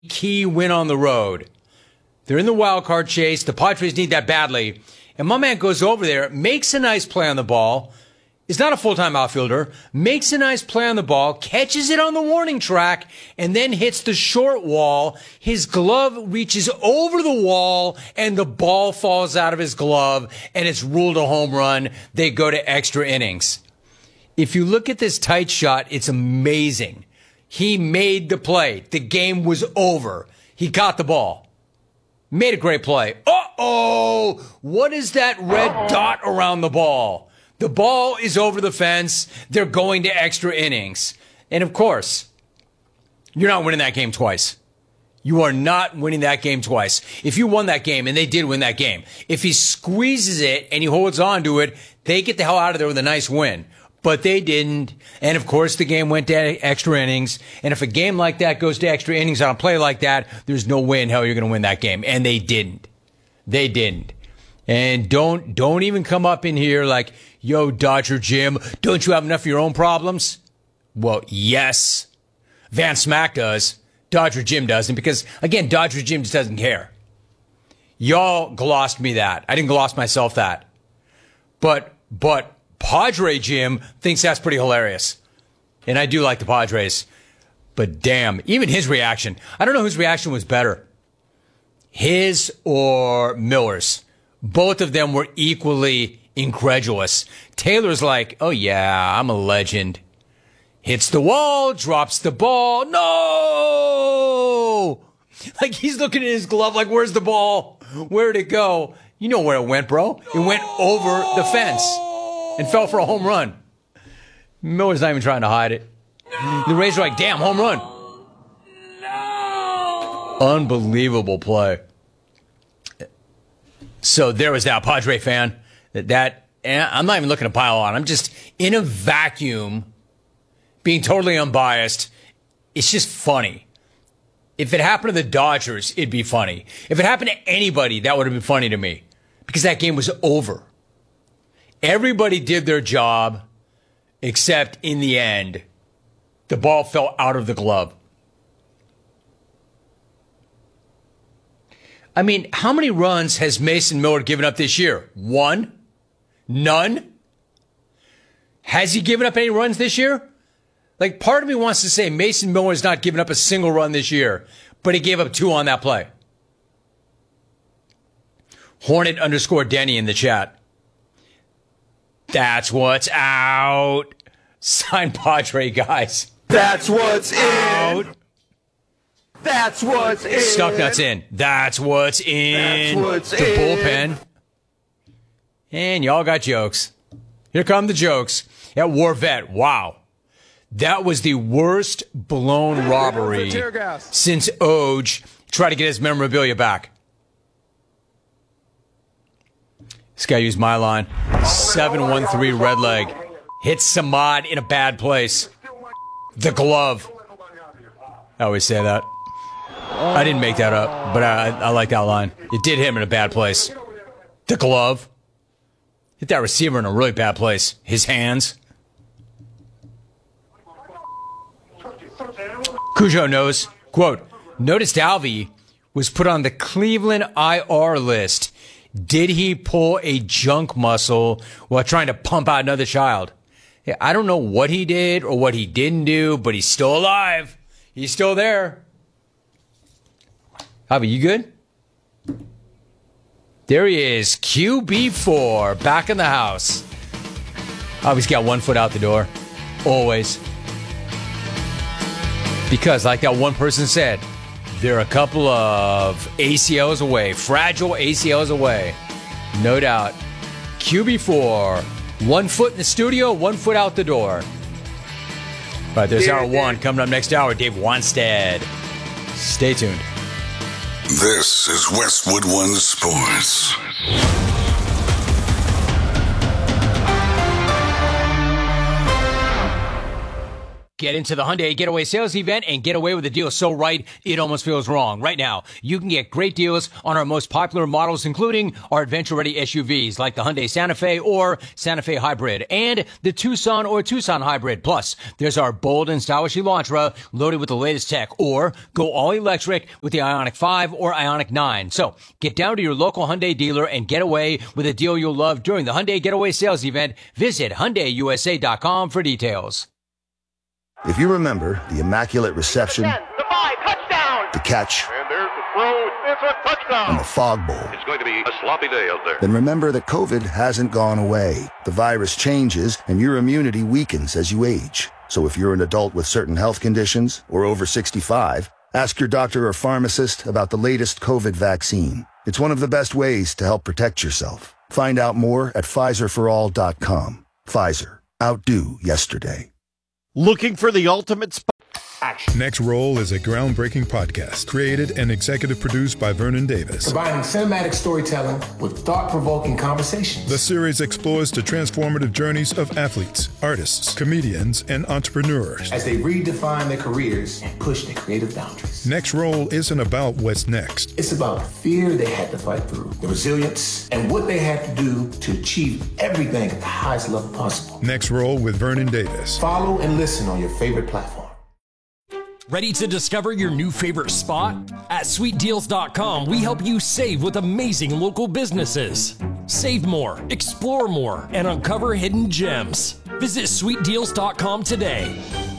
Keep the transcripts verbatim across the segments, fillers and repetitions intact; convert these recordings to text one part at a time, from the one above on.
key win on the road. They're in the wild card chase. The Padres need that badly. And my man goes over there, makes a nice play on the ball. Is not a full-time outfielder. Makes a nice play on the ball, catches it on the warning track, and then hits the short wall. His glove reaches over the wall, and the ball falls out of his glove, and it's ruled a home run. They go to extra innings. If you look at this tight shot, it's amazing. He made the play. The game was over. He got the ball. Made a great play. Uh-oh! What is that red Uh-oh. dot around the ball? The ball is over the fence. They're going to extra innings. And of course, you're not winning that game twice. You are not winning that game twice. If you won that game, and they did win that game, if he squeezes it and he holds on to it, they get the hell out of there with a nice win. But they didn't. And of course, the game went to extra innings. And if a game like that goes to extra innings on a play like that, there's no way in hell you're going to win that game. And they didn't. They didn't. And don't, don't even come up in here like, yo, Dodger Jim, don't you have enough of your own problems? Well, yes. Van Smack does. Dodger Jim doesn't, because, again, Dodger Jim just doesn't care. Y'all glossed me that. I didn't gloss myself that. But, but, Padre Jim thinks that's pretty hilarious. And I do like the Padres. But damn, even his reaction. I don't know whose reaction was better. His or Miller's. Both of them were equally incredulous. Taylor's like, oh yeah, I'm a legend. Hits the wall, drops the ball. No! Like he's looking at his glove like, where's the ball? Where'd it go? You know where it went, bro. It went over the fence and fell for a home run. Miller's not even trying to hide it. The Rays are like, damn, home run. No! Unbelievable play. So there was that Padre fan. That, that I'm not even looking to pile on. I'm just in a vacuum, being totally unbiased. It's just funny. If it happened to the Dodgers, it'd be funny. If it happened to anybody, that would have been funny to me. Because that game was over. Everybody did their job, except in the end, the ball fell out of the glove. I mean, how many runs has Mason Miller given up this year? One? None? Has he given up any runs this year? Like, part of me wants to say Mason Miller has not given up a single run this year, but he gave up two on that play. Hornet underscore Denny in the chat. That's what's out. Sign Padre, guys. That's what's out. In. That's what's in. Stucknuts in. That's what's in. That's what's the in. bullpen. And y'all got jokes. Here come the jokes. At War Vet, wow. That was the worst blown robbery since Oj tried to get his memorabilia back. This guy used my line. seven one three red leg. Hits Samad in a bad place. The glove. I always say that. I didn't make that up, but I, I like that line. It did hit him in a bad place. The glove. Hit that receiver in a really bad place. His hands. Cujo knows. Quote, noticed Alvy was put on the Cleveland I R list. Did he pull a junk muscle while trying to pump out another child? Yeah, I don't know what he did or what he didn't do, but he's still alive. He's still there. Javi, you good? There he is, Q B four, back in the house. Javi's got one foot out the door. Always. Because, like that one person said, they're a couple of A C Ls away, fragile A C Ls away. No doubt. Q B four, one foot in the studio, one foot out the door. All right, there's hour one. Coming up next hour, Dave Wanstead. Stay tuned. This is Westwood One Sports. Get into the Hyundai Getaway Sales Event and get away with a deal so right, it almost feels wrong. Right now, you can get great deals on our most popular models, including our adventure-ready S U Vs like the Hyundai Santa Fe or Santa Fe Hybrid and the Tucson or Tucson Hybrid. Plus, there's our bold and stylish Elantra loaded with the latest tech, or go all electric with the Ioniq five or Ioniq nine. So, get down to your local Hyundai dealer and get away with a deal you'll love during the Hyundai Getaway Sales Event. Visit Hyundai U S A dot com for details. If you remember the immaculate reception, ten, the five, touchdown. the catch, And there's the throw. It's a touchdown. and the fog bowl, It's going to be a sloppy day out there. then remember that COVID hasn't gone away. The virus changes and your immunity weakens as you age. So if you're an adult with certain health conditions or over sixty-five, ask your doctor or pharmacist about the latest COVID vaccine. It's one of the best ways to help protect yourself. Find out more at Pfizer for all dot com. Pfizer. Outdo yesterday. Looking for the ultimate spot? Next Roll is a groundbreaking podcast created and executive produced by Vernon Davis. Combining cinematic storytelling with thought-provoking conversations. The series explores the transformative journeys of athletes, artists, comedians, and entrepreneurs. As they redefine their careers and push their creative boundaries. Next Roll isn't about what's next. It's about the fear they had to fight through, the resilience, and what they had to do to achieve everything at the highest level possible. Next Roll with Vernon Davis. Follow and listen on your favorite platform. Ready to discover your new favorite spot? At sweet deals dot com, we help you save with amazing local businesses. Save more, explore more, and uncover hidden gems. Visit sweet deals dot com today.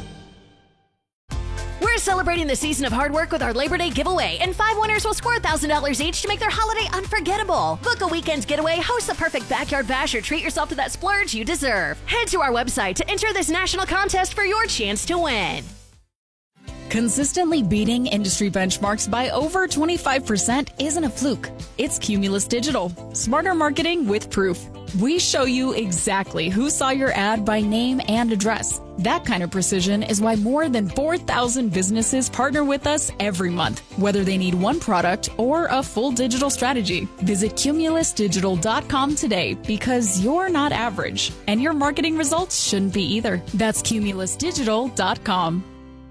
We're celebrating the season of hard work with our Labor Day giveaway, and five winners will score one thousand dollars each to make their holiday unforgettable. Book a weekend getaway, host the perfect backyard bash, or treat yourself to that splurge you deserve. Head to our website to enter this national contest for your chance to win. Consistently beating industry benchmarks by over twenty-five percent isn't a fluke. It's Cumulus Digital. Smarter marketing with proof. We show you exactly who saw your ad by name and address. That kind of precision is why more than four thousand businesses partner with us every month, whether they need one product or a full digital strategy. Visit Cumulus Digital dot com today, because you're not average, and your marketing results shouldn't be either. That's Cumulus Digital dot com.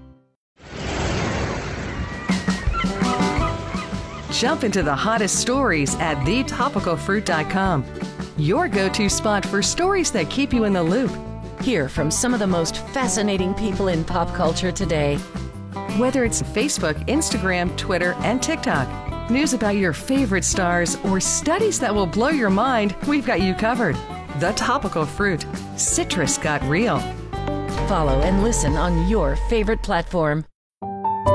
Jump into the hottest stories at the topical fruit dot com. Your go-to spot for stories that keep you in the loop. Hear from some of the most fascinating people in pop culture today. Whether it's Facebook, Instagram, Twitter, and TikTok, news about your favorite stars, or studies that will blow your mind, we've got you covered. The Topical Fruit. Citrus got real. Follow and listen on your favorite platform.